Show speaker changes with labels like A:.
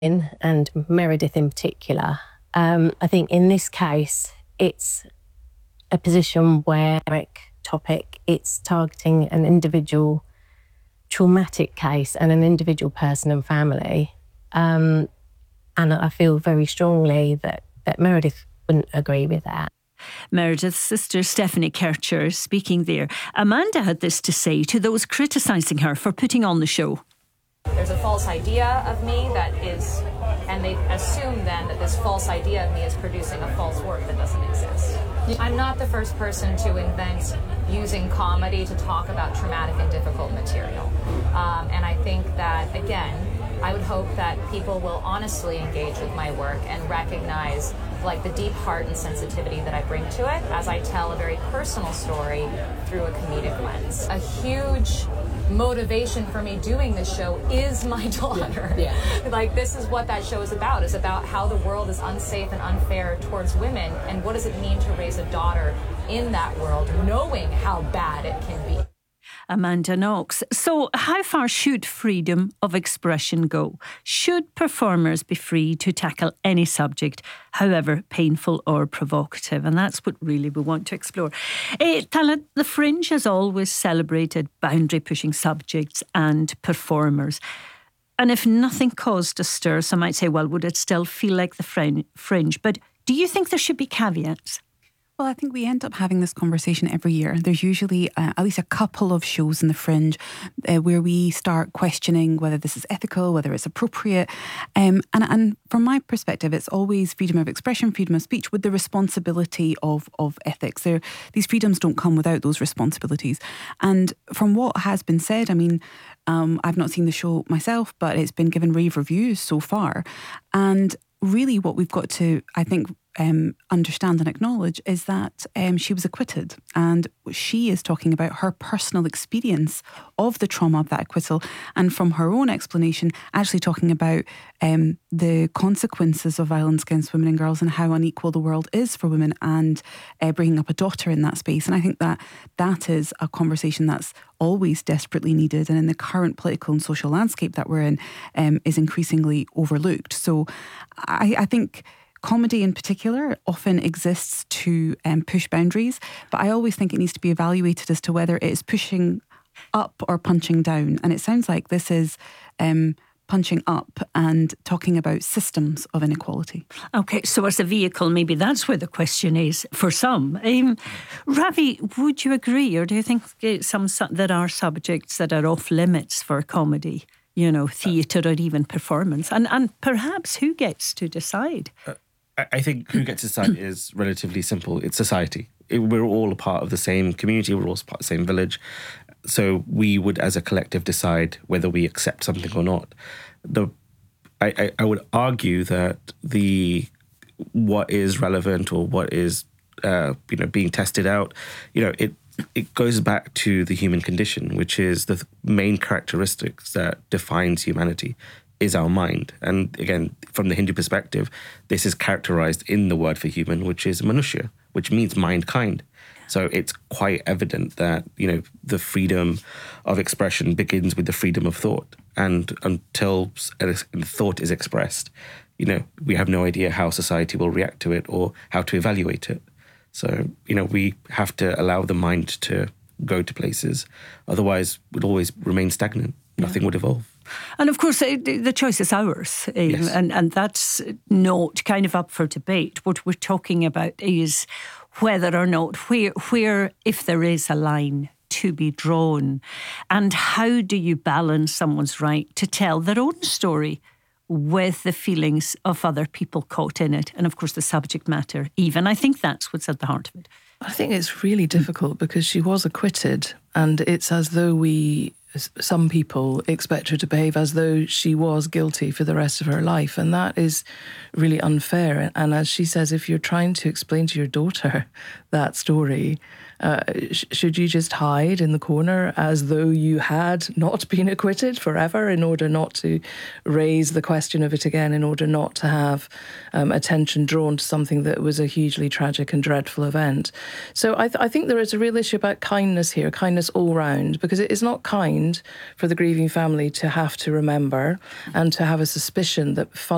A: and Meredith in particular. I think in this case, it's a position where it's targeting an individual traumatic case and an individual person and family. And I feel very strongly that Meredith wouldn't agree with that.
B: Meredith's sister Stephanie Kircher speaking there. Amanda had this to say to those criticising her for putting on the show.
C: There's a false idea of me and they assume then that this false idea of me is producing a false work that doesn't exist. I'm not the first person to invent using comedy to talk about traumatic and difficult material. And I think that, again, I would hope that people will honestly engage with my work and recognize the deep heart and sensitivity that I bring to it as I tell a very personal story through a comedic lens. A huge motivation for me doing this show is my daughter. Yeah. This is what that show is about how the world is unsafe and unfair towards women, and what does it mean to raise a daughter in that world, knowing how bad it can be.
B: Amanda Knox. So how far should freedom of expression go? Should performers be free to tackle any subject, however painful or provocative? And that's what really we want to explore. Talat, the Fringe has always celebrated boundary-pushing subjects and performers. And if nothing caused a stir, some might say, well, would it still feel like the Fringe? But do you think there should be caveats?
D: Well, I think we end up having this conversation every year. There's usually at least a couple of shows in the Fringe where we start questioning whether this is ethical, whether it's appropriate. And from my perspective, it's always freedom of expression, freedom of speech with the responsibility of ethics. These freedoms don't come without those responsibilities. And from what has been said, I've not seen the show myself, but it's been given rave reviews so far. And really what we've got to, I think, understand and acknowledge is that she was acquitted, and she is talking about her personal experience of the trauma of that acquittal, and from her own explanation actually talking about the consequences of violence against women and girls and how unequal the world is for women, and bringing up a daughter in that space. And I think that is a conversation that's always desperately needed, and in the current political and social landscape that we're in is increasingly overlooked. So I think comedy in particular often exists to push boundaries, but I always think it needs to be evaluated as to whether it is pushing up or punching down. And it sounds like this is punching up and talking about systems of inequality.
B: Okay, so as a vehicle, maybe that's where the question is for some. Ravi, would you agree, or do you think there are subjects that are off limits for comedy? Theatre or even performance, and perhaps who gets to decide?
E: I think who gets to decide is relatively simple. It's society. We're all a part of the same community. We're all part of the same village. So we would, as a collective, decide whether we accept something or not. I would argue that what is relevant or what is being tested out, it goes back to the human condition, which is the main characteristics that defines humanity is our mind. And again, from the Hindu perspective, this is characterized in the word for human, which is manushya, which means mind-kind. So it's quite evident that, the freedom of expression begins with the freedom of thought. And until thought is expressed, we have no idea how society will react to it or how to evaluate it. So, we have to allow the mind to go to places. Otherwise, we'd always remain stagnant. Nothing would evolve.
B: And of course, the choice is ours.
E: Yes.
B: And that's not kind of up for debate. What we're talking about is whether or not, where if there is a line to be drawn, and how do you balance someone's right to tell their own story with the feelings of other people caught in it, and of course the subject matter even. I think that's what's at the heart of it.
F: I think it's really difficult because she was acquitted, and it's as though some people expect her to behave as though she was guilty for the rest of her life, and that is really unfair. And as she says, if you're trying to explain to your daughter that story, should you just hide in the corner as though you had not been acquitted forever in order not to raise the question of it again, in order not to have attention drawn to something that was a hugely tragic and dreadful event? So I think there is a real issue about kindness here, kindness all round, because it is not kind for the grieving family to have to remember and to have a suspicion that